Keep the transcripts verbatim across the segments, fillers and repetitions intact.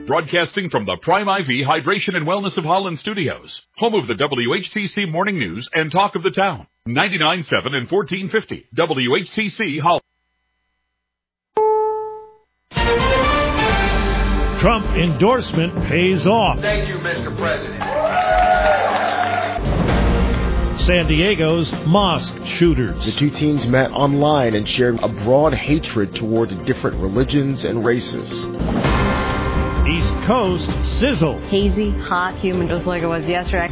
Broadcasting from the Prime I V Hydration and Wellness of Holland Studios, home of the W H T C Morning News and Talk of the Town. ninety-nine point seven and fourteen fifty W H T C Holland. Trump endorsement pays off. Thank you, Mister President. San Diego's mosque shooters. The two teams met online and shared a broad hatred toward different religions and races. East Coast sizzle. Hazy, hot, humid, just like it was yesterday.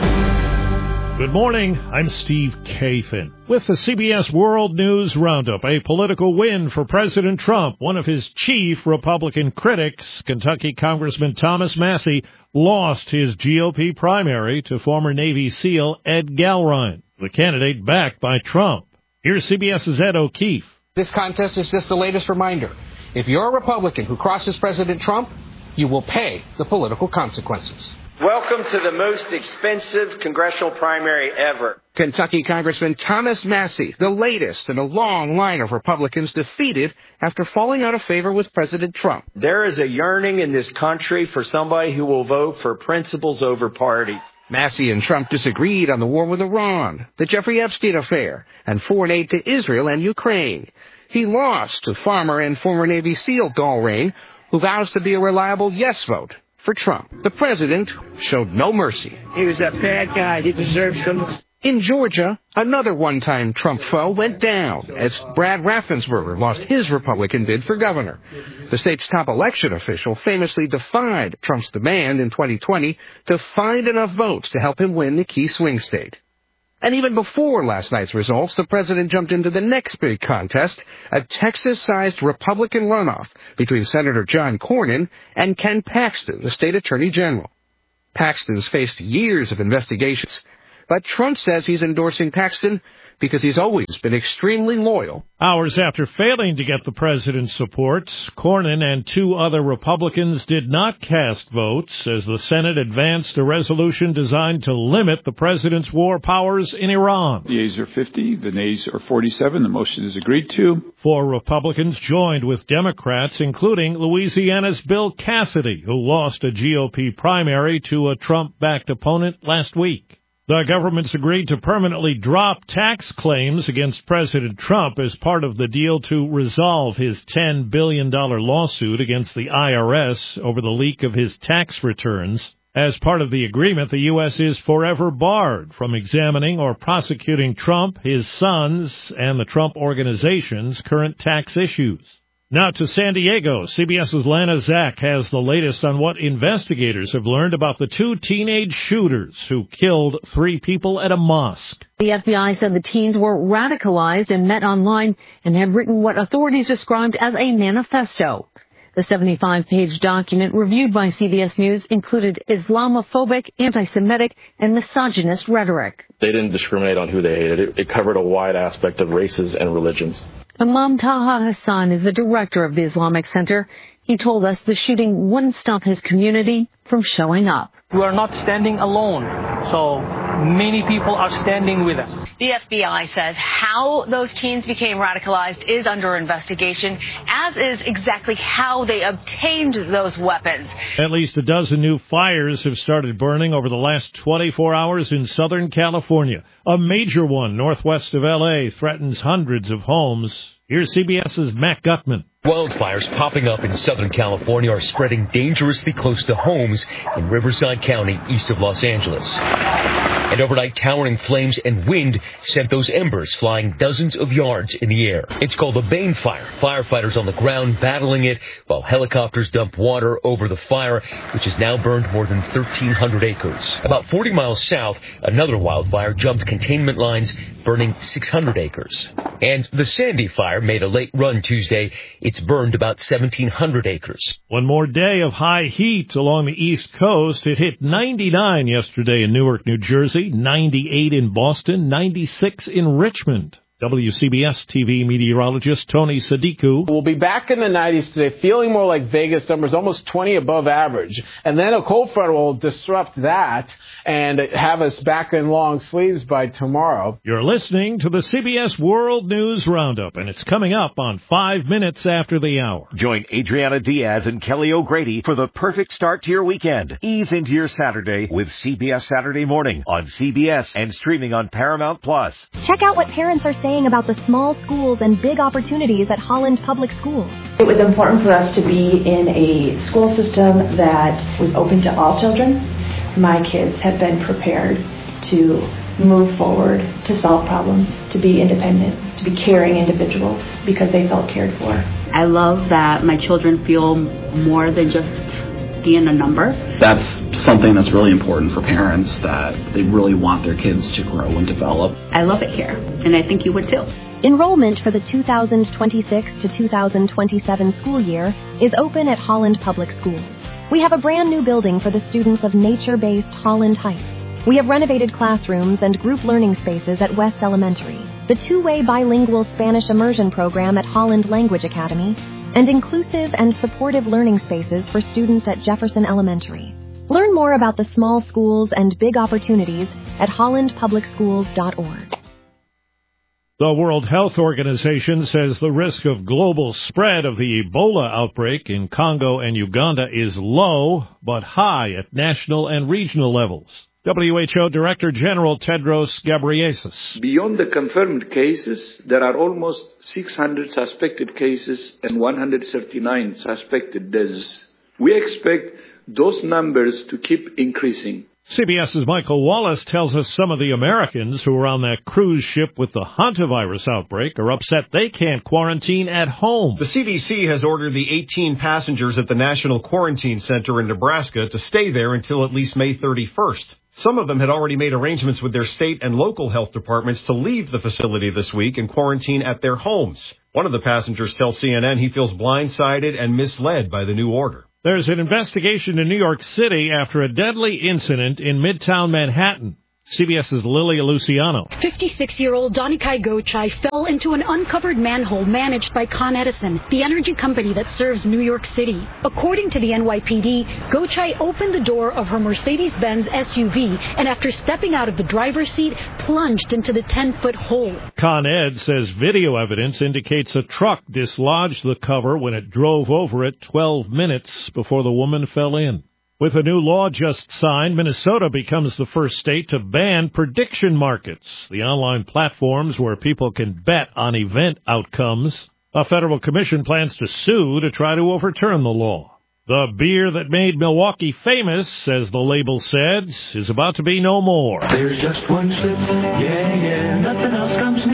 Good morning, I'm Steve Kathan. With the C B S World News Roundup, a political win for President Trump. One of his chief Republican critics, Kentucky Congressman Thomas Massie, lost his G O P primary to former Navy SEAL Ed Galrine, the candidate backed by Trump. Here's CBS's Ed O'Keefe. This contest is just the latest reminder. If you're a Republican who crosses President Trump, you will pay the political consequences. Welcome to the most expensive congressional primary ever. Kentucky Congressman Thomas Massie, the latest in a long line of Republicans defeated after falling out of favor with President Trump. There is a yearning in this country for somebody who will vote for principles over party. Massie and Trump disagreed on the war with Iran, the Jeffrey Epstein affair, and foreign aid to Israel and Ukraine. He lost to farmer and former Navy SEAL Galrine, who vows to be a reliable yes vote for Trump. The president showed no mercy. He was a bad guy. He deserves some. In Georgia, another one-time Trump foe went down as Brad Raffensperger lost his Republican bid for governor. The state's top election official famously defied Trump's demand in twenty twenty to find enough votes to help him win the key swing state. And even before last night's results, the president jumped into the next big contest, a Texas-sized Republican runoff between Senator John Cornyn and Ken Paxton, the state attorney general. Paxton's faced years of investigations, but Trump says he's endorsing Paxton because he's always been extremely loyal. Hours after failing to get the president's support, Cornyn and two other Republicans did not cast votes as the Senate advanced a resolution designed to limit the president's war powers in Iran. The yeas are fifty, the nays are forty-seven. The motion is agreed to. Four Republicans joined with Democrats, including Louisiana's Bill Cassidy, who lost a G O P primary to a Trump-backed opponent last week. The government's agreed to permanently drop tax claims against President Trump as part of the deal to resolve his ten billion dollars lawsuit against the I R S over the leak of his tax returns. As part of the agreement, the U S is forever barred from examining or prosecuting Trump, his sons, and the Trump Organization's current tax issues. Now to San Diego. CBS's Lana Zak has the latest on what investigators have learned about the two teenage shooters who killed three people at a mosque. The F B I said the teens were radicalized and met online and had written what authorities described as a manifesto. The seventy-five page document reviewed by C B S News included Islamophobic, anti-Semitic, and misogynist rhetoric. They didn't discriminate on who they hated. It, it covered a wide aspect of races and religions. Imam Taha Hassan is the director of the Islamic Center. He told us the shooting wouldn't stop his community from showing up. We are not standing alone, so many people are standing with us. The F B I says how those teens became radicalized is under investigation, as is exactly how they obtained those weapons. At least a dozen new fires have started burning over the last twenty-four hours in Southern California. A major one northwest of L A threatens hundreds of homes. Here's CBS's Matt Gutman. Wildfires popping up in Southern California are spreading dangerously close to homes in Riverside County, east of Los Angeles. And overnight, towering flames and wind sent those embers flying dozens of yards in the air. It's called the Bane Fire. Firefighters on the ground battling it while helicopters dump water over the fire, which has now burned more than thirteen hundred acres. About forty miles south, another wildfire jumped containment lines, burning six hundred acres. And the Sandy Fire made a late run Tuesday. It's burned about seventeen hundred acres. One more day of high heat along the East Coast. It hit ninety-nine yesterday in Newark, New Jersey, ninety-eight in Boston, ninety-six in Richmond. W C B S T V meteorologist Tony Sadiku. We'll be back in the nineties today, feeling more like Vegas numbers, almost twenty above average. And then a cold front will disrupt that and have us back in long sleeves by tomorrow. You're listening to the C B S World News Roundup, and it's coming up on five minutes after the hour. Join Adriana Diaz and Kelly O'Grady for the perfect start to your weekend. Ease into your Saturday with C B S Saturday Morning on C B S and streaming on Paramount Plus. Check out what parents are saying about the small schools and big opportunities at Holland Public Schools. It was important for us to be in a school system that was open to all children. My kids have been prepared to move forward, to solve problems, to be independent, to be caring individuals because they felt cared for. I love that my children feel more than just being a number. That's something that's really important for parents, that they really want their kids to grow and develop. I love it here, and I think you would too. Enrollment for the two thousand twenty-six to two thousand twenty-seven school year is open at Holland Public Schools. We have a brand new building for the students of nature-based Holland Heights. We have renovated classrooms and group learning spaces at West Elementary, the two-way bilingual Spanish immersion program at Holland Language Academy, and inclusive and supportive learning spaces for students at Jefferson Elementary. Learn more about the small schools and big opportunities at holland public schools dot org. The World Health Organization says the risk of global spread of the Ebola outbreak in Congo and Uganda is low, but high at national and regional levels. W H O Director General Tedros Ghebreyesus. Beyond the confirmed cases, there are almost six hundred suspected cases and one hundred thirty-nine suspected deaths. We expect those numbers to keep increasing. CBS's Michael Wallace tells us some of the Americans who were on that cruise ship with the hantavirus outbreak are upset they can't quarantine at home. The C D C has ordered the eighteen passengers at the National Quarantine Center in Nebraska to stay there until at least May thirty-first. Some of them had already made arrangements with their state and local health departments to leave the facility this week and quarantine at their homes. One of the passengers tells C N N he feels blindsided and misled by the new order. There's an investigation in New York City after a deadly incident in Midtown Manhattan. CBS's Lilia Luciano. fifty-six-year-old Danikai Gochai fell into an uncovered manhole managed by Con Edison, the energy company that serves New York City. According to the N Y P D, Gochai opened the door of her Mercedes-Benz S U V and after stepping out of the driver's seat, plunged into the ten-foot hole. Con Ed says video evidence indicates a truck dislodged the cover when it drove over it twelve minutes before the woman fell in. With a new law just signed, Minnesota becomes the first state to ban prediction markets, the online platforms where people can bet on event outcomes. A federal commission plans to sue to try to overturn the law. The beer that made Milwaukee famous, as the label said, is about to be no more. There's just one Schlitz, yeah, yeah, nothing else comes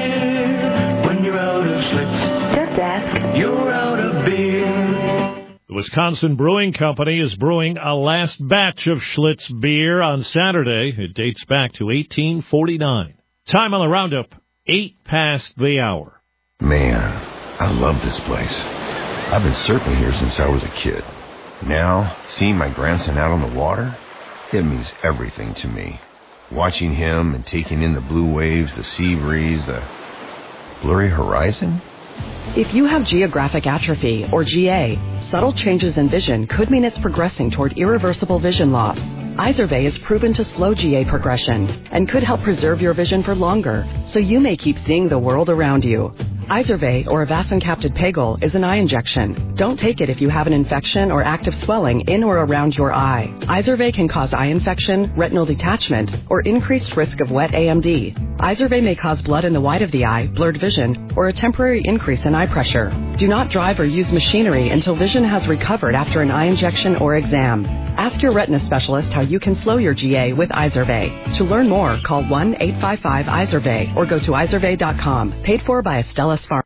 near. When you're out of Schlitz, Dirt Desk, you're out of beer. The Wisconsin Brewing Company is brewing a last batch of Schlitz beer on Saturday. It dates back to eighteen forty-nine. Time on the roundup, eight past the hour. Man, I love this place. I've been surfing here since I was a kid. Now, seeing my grandson out on the water, it means everything to me. Watching him and taking in the blue waves, the sea breeze, the blurry horizon. If you have geographic atrophy, or G A, subtle changes in vision could mean it's progressing toward irreversible vision loss. Izervay is proven to slow G A progression and could help preserve your vision for longer, so you may keep seeing the world around you. Izervay, or avacincaptad pegol, is an eye injection. Don't take it if you have an infection or active swelling in or around your eye. Izervay can cause eye infection, retinal detachment, or increased risk of wet A M D. Izervay may cause blood in the white of the eye, blurred vision, or a temporary increase in eye pressure. Do not drive or use machinery until vision has recovered after an eye injection or exam. Ask your retina specialist how you can slow your G A with Izervay. To learn more, call one eight five five Izervay or go to izervay dot com. Paid for by Astellas Pharma.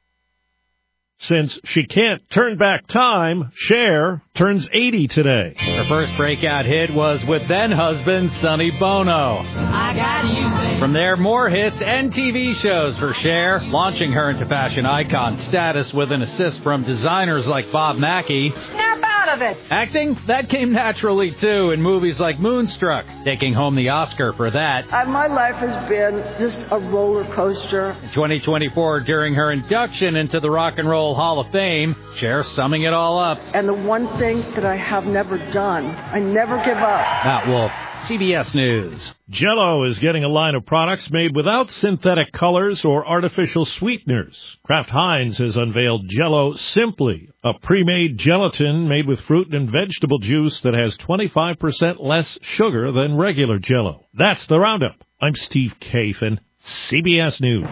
Since she can't turn back time, Cher turns eighty today. Her first breakout hit was with then-husband Sonny Bono. I got you, baby. From there, more hits and T V shows for Cher, launching her into fashion icon status with an assist from designers like Bob Mackie. Snap out of it. Acting? That came naturally, too, in movies like Moonstruck, taking home the Oscar for that. Uh, my life has been just a roller coaster. In twenty twenty-four, during her induction into the Rock and Roll Hall of Fame, Cher summing it all up. And the one thing that I have never done, I never give up. Matt Wolf, C B S News. Jell-O is getting a line of products made without synthetic colors or artificial sweeteners. Kraft Heinz has unveiled Jell-O Simply, a pre-made gelatin made with fruit and vegetable juice that has twenty-five percent less sugar than regular Jell-O. That's the Roundup. I'm Steve Kafen, C B S News.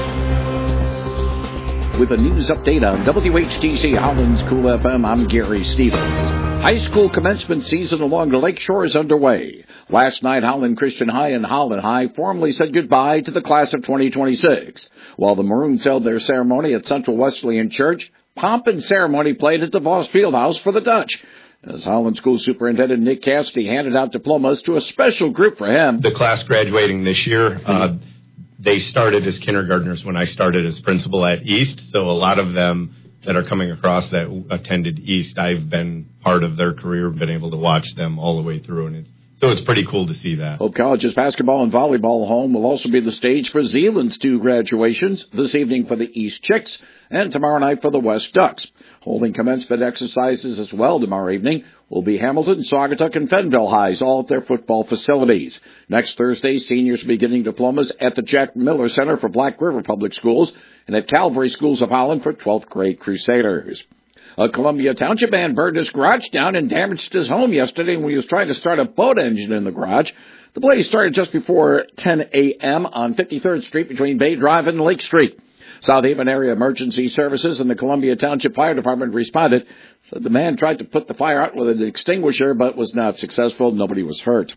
With a news update on W H T C Holland's Cool F M, I'm Gary Stevens. High school commencement season along the lakeshore is underway. Last night, Holland Christian High and Holland High formally said goodbye to the class of twenty twenty-six. While the Maroons held their ceremony at Central Wesleyan Church, pomp and ceremony played at the Voss Fieldhouse for the Dutch, as Holland School Superintendent Nick Cassidy handed out diplomas to a special group for him. The class graduating this year, uh, they started as kindergartners when I started as principal at East, so a lot of them that are coming across that attended East, I've been part of their career, been able to watch them all the way through, and it's, so it's pretty cool to see that. Hope College's basketball and volleyball home will also be the stage for Zeeland's two graduations, this evening for the East Chicks and tomorrow night for the West Ducks. Holding commencement exercises as well tomorrow evening will be Hamilton, Saugatuck, and Fenville Highs, all at their football facilities. Next Thursday, seniors will be getting diplomas at the Jack Miller Center for Black River Public Schools and at Calvary Schools of Holland for twelfth grade Crusaders. A Columbia Township man burned his garage down and damaged his home yesterday when he was trying to start a boat engine in the garage. The blaze started just before ten a.m. on fifty-third Street between Bay Drive and Lake Street. South Haven Area Emergency Services and the Columbia Township Fire Department responded. So the man tried to put the fire out with an extinguisher but was not successful. Nobody was hurt.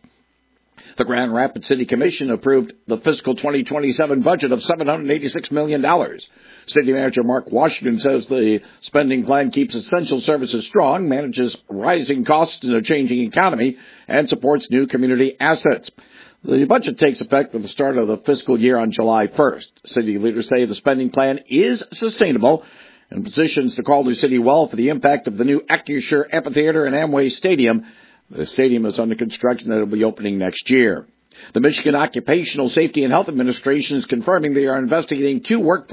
The Grand Rapids City Commission approved the fiscal twenty twenty-seven budget of seven hundred eighty-six million dollars. City Manager Mark Washington says the spending plan keeps essential services strong, manages rising costs in a changing economy, and supports new community assets. The budget takes effect with the start of the fiscal year on July first. City leaders say the spending plan is sustainable and positions the Calder City well for the impact of the new Acrisure Amphitheater and Amway Stadium. The stadium is under construction and will be opening next year. The Michigan Occupational Safety and Health Administration is confirming they are investigating two workplace